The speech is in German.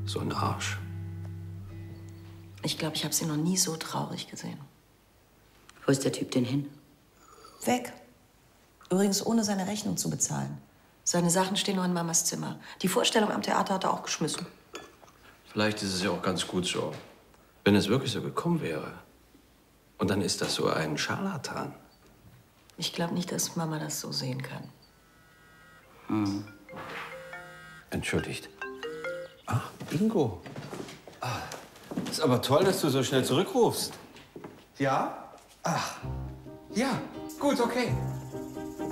So ein Arsch. Ich glaube, ich habe sie noch nie so traurig gesehen. Wo ist der Typ denn hin? Weg. Übrigens ohne seine Rechnung zu bezahlen. Seine Sachen stehen noch in Mamas Zimmer. Die Vorstellung am Theater hat er auch geschmissen. Vielleicht ist es ja auch ganz gut so. Wenn es wirklich so gekommen wäre. Und dann ist das so ein Scharlatan. Ich glaube nicht, dass Mama das so sehen kann. Entschuldigt. Ach, Bingo. Ah, ist aber toll, dass du so schnell zurückrufst. Ja? Ach, ja, gut, okay.